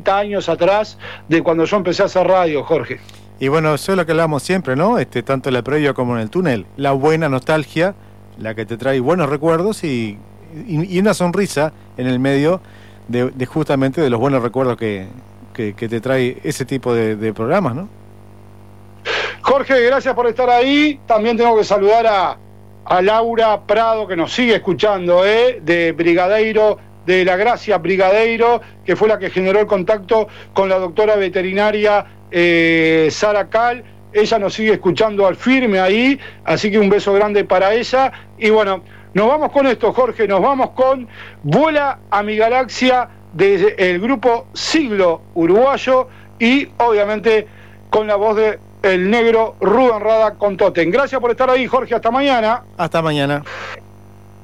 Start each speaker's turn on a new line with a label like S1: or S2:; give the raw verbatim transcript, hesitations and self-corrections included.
S1: treinta años atrás de cuando yo empecé a hacer radio, Jorge.
S2: Y bueno, eso es lo que hablamos siempre, ¿no? Este, tanto en la previa como en el túnel. La buena nostalgia, la que te trae buenos recuerdos y, y, y una sonrisa en el medio de, de justamente de los buenos recuerdos que, que, que te trae ese tipo de, de programas, ¿no?
S1: Jorge, gracias por estar ahí. También tengo que saludar a, a Laura Prado, que nos sigue escuchando, ¿eh? de Brigadeiro, de La Gracia Brigadeiro, que fue la que generó el contacto con la doctora veterinaria eh, Sara Cal. Ella nos sigue escuchando al firme ahí, así que un beso grande para ella. Y bueno, nos vamos con esto, Jorge, nos vamos con Vuela a mi galaxia del grupo Siglo Uruguayo y obviamente con la voz de el negro Rubén Rada con Totem. Gracias por estar ahí, Jorge, hasta mañana.
S2: Hasta mañana.